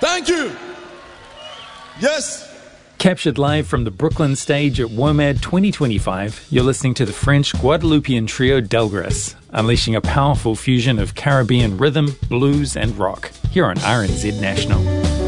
Thank you. Yes. Captured live from the Brooklyn stage at WOMAD 2025, you're listening to the French Guadeloupean trio Delgras, unleashing a powerful fusion of Caribbean rhythm, blues and rock, here on RNZ National.